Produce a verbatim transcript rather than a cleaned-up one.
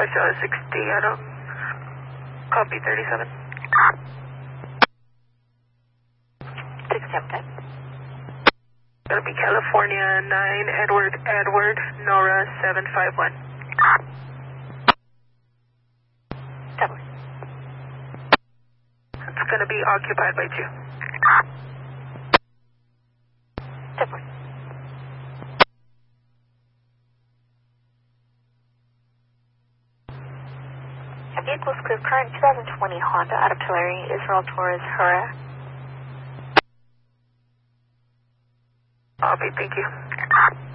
five seven sixty, Adam. Copy thirty-seven. six seven. That'll be California nine, Edward, Edward, Nora seven five one. Double. It's going to be occupied by two. Double. A vehicle's clear current twenty twenty Honda out of Tulare, Israel Torres, Hura. Copy, thank you.